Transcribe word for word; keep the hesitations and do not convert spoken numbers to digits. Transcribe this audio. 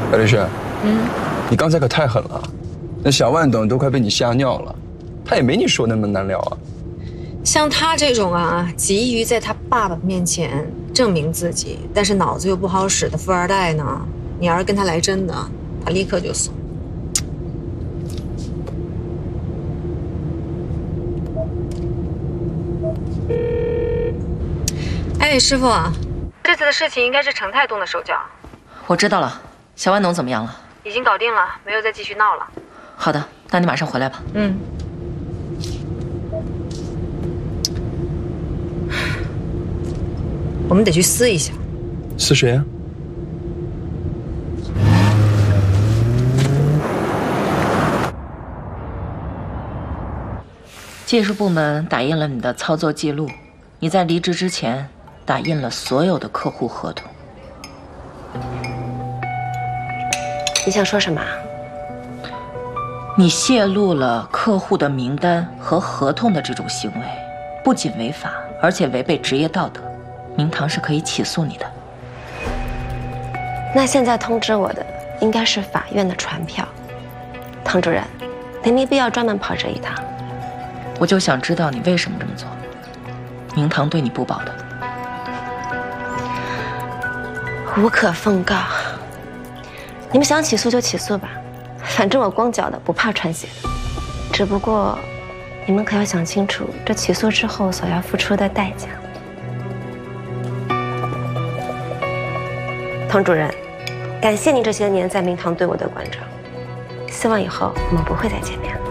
白律师， 嗯， 你刚才可太狠了，那小万董都快被你吓尿了，他也没你说那么难聊啊。 像他这种啊，急于在他爸爸面前证明自己，但是脑子又不好使的富二代呢，你要是跟他来真的，他立刻就怂。哎，师傅啊，这次的事情应该是程太东的手脚。 我知道了，小万董怎么样了？ 已经搞定了，没有再继续闹了。 好的，那你马上回来吧。 嗯。我们得去撕一下。 撕谁啊？ 技术部门打印了你的操作记录，你在离职之前打印了所有的客户合同。 你想说什么？ 你泄露了客户的名单和合同的这种行为，不仅违法，而且违背职业道德，明堂是可以起诉你的。 那现在通知我的应该是法院的传票。唐主任，您没必要专门跑这一趟。 我就想知道你为什么这么做。明堂对你不保的。 无可奉告。你们想起诉就起诉吧，反正我光脚的不怕穿鞋的。只不过，你们可要想清楚这起诉之后所要付出的代价。唐主任，感谢您这些年在明堂对我的关照，希望以后我们不会再见面了。